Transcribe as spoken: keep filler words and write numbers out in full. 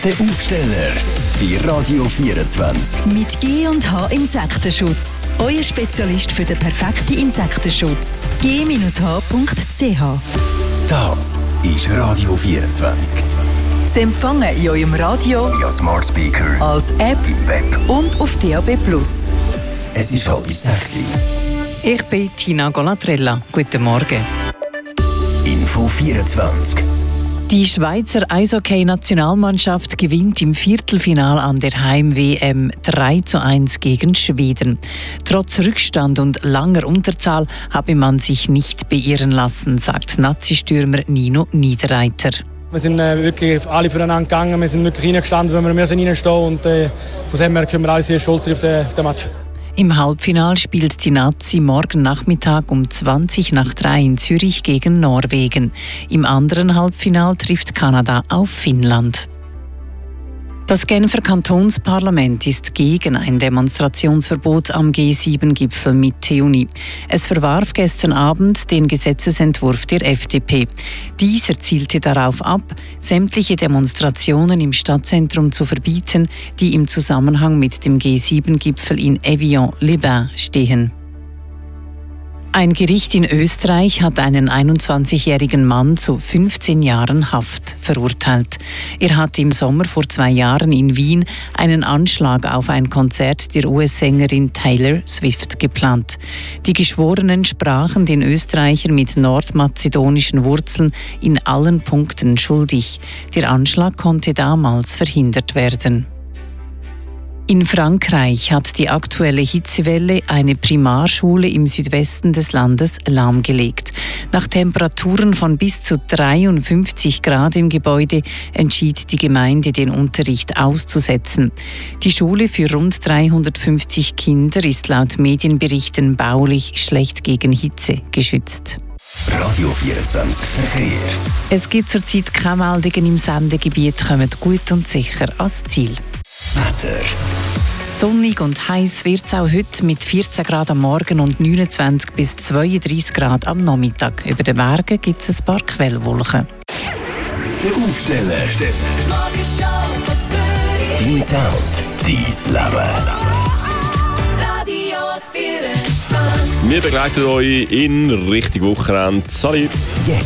Der Aufsteller bei Radio vierundzwanzig. Mit G und H Insektenschutz. Euer Spezialist für den perfekten Insektenschutz. G H punkt c h. Das ist Radio vierundzwanzig. Sie empfangen in eurem Radio, via Smart Speaker, als App im Web und auf D A B plus. Es ist halb sechs. Ich bin Tina Golatrella. Guten Morgen. Info vierundzwanzig. Die Schweizer Eishockey-Nationalmannschaft gewinnt im Viertelfinal an der Heim-W M drei zu eins gegen Schweden. Trotz Rückstand und langer Unterzahl habe man sich nicht beirren lassen, sagt Nazi-Stürmer Nino Niederreiter. Wir sind äh, wirklich alle füreinander gegangen, wir sind wirklich reingestanden, wenn wir müssen reinstehen und äh, von dem her können wir alle sehr stolz sein auf den, auf den Match. Im Halbfinal spielt die Nazi morgen Nachmittag um zwanzig nach drei in Zürich gegen Norwegen. Im anderen Halbfinal trifft Kanada auf Finnland. Das Genfer Kantonsparlament ist gegen ein Demonstrationsverbot am G sieben Gipfel mit Juni. Es verwarf gestern Abend den Gesetzesentwurf der F D P. Dieser zielte darauf ab, sämtliche Demonstrationen im Stadtzentrum zu verbieten, die im Zusammenhang mit dem G sieben Gipfel in Evian-les-Bains stehen. Ein Gericht in Österreich hat einen einundzwanzigjährigen Mann zu fünfzehn Jahren Haft verurteilt. Er hatte im Sommer vor zwei Jahren in Wien einen Anschlag auf ein Konzert der U S-Sängerin Taylor Swift geplant. Die Geschworenen sprachen den Österreicher mit nordmazedonischen Wurzeln in allen Punkten schuldig. Der Anschlag konnte damals verhindert werden. In Frankreich hat die aktuelle Hitzewelle eine Primarschule im Südwesten des Landes lahmgelegt. Nach Temperaturen von bis zu dreiundfünfzig Grad im Gebäude entschied die Gemeinde, den Unterricht auszusetzen. Die Schule für rund dreihundertfünfzig Kinder ist laut Medienberichten baulich schlecht gegen Hitze geschützt. Radio vierundzwanzig Verkehr. Es gibt zurzeit keine Meldungen im Sendegebiet, kommt gut und sicher ans Ziel. Wetter. Sonnig und heiß wird es auch heute mit vierzehn Grad am Morgen und neunundzwanzig bis zweiunddreißig Grad am Nachmittag. Über den Bergen gibt es ein paar Quellwolken. Der Aufsteller. Dein Sound, dein Leben. Radio vierundzwanzig. Wir begleiten euch in Richtung Wochenende. Salut!